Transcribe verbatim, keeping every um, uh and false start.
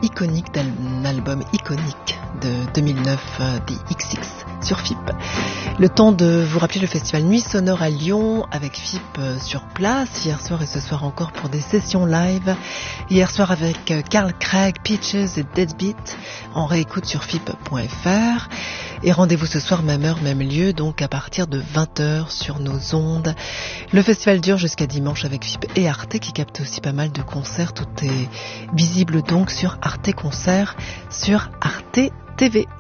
iconique d'un album iconique de deux mille neuf, euh, des X X sur F I P. Le temps de vous rappeler le festival Nuit Sonore à Lyon avec F I P euh, sur place hier soir et ce soir encore pour des sessions live. Hier soir avec euh, Carl Craig, Peaches et Deadbeat en réécoute sur F I P point F R. Et rendez-vous ce soir, même heure, même lieu, donc à partir de vingt heures sur nos ondes. Le festival dure jusqu'à dimanche avec F I P et Arte qui capte aussi pas mal de concerts. Tout est visible donc sur Arte Concert, sur Arte T V.